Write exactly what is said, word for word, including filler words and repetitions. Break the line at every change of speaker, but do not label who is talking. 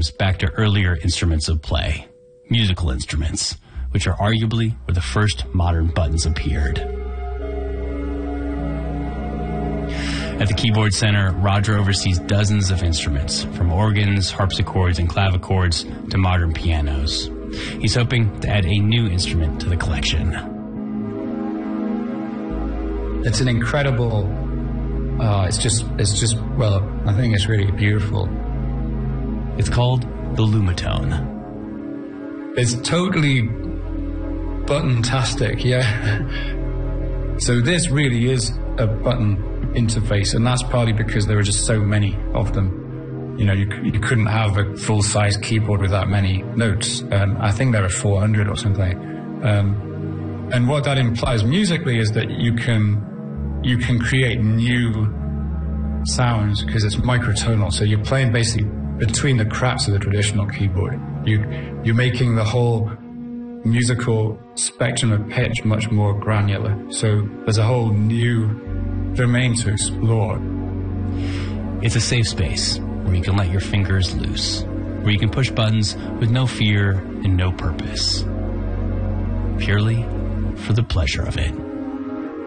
dreams back to earlier instruments of play, musical instruments, which are arguably where the first modern buttons appeared. At the Keyboard Center, Roger oversees dozens of instruments, from organs, harpsichords, and clavichords to modern pianos. He's hoping to add a new instrument to the collection.
It's an incredible, uh, it's just, it's just, well, I think it's really beautiful.
It's called the Lumitone.
It's totally button-tastic, yeah. So this really is a button interface, and that's partly because there are just so many of them. You know, you, you couldn't have a full-size keyboard with that many notes. Um, I think there are four hundred or something. Um, and what that implies musically is that you can you can create new sounds because it's microtonal. So you're playing basically between the cracks of the traditional keyboard. You you're making the whole musical spectrum of pitch much more granular. So there's a whole new domain to explore.
It's a safe space where you can let your fingers loose, where you can push buttons with no fear and no purpose, purely for the pleasure of it.